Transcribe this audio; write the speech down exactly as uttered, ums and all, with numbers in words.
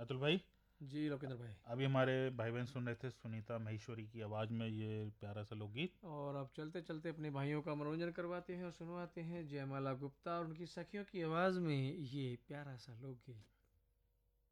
अतुल भाई, जी लोकेंद्र भाई। अभी हमारे भाई बहन सुन रहे थे सुनीता महेश्वरी की आवाज़ में ये प्यारा सा लोकगीत। और अब चलते चलते अपने भाइयों का मनोरंजन करवाते हैं और सुनवाते हैं जयमाला गुप्ता और उनकी सखियों की आवाज़ में ये प्यारा सा लोकगीत।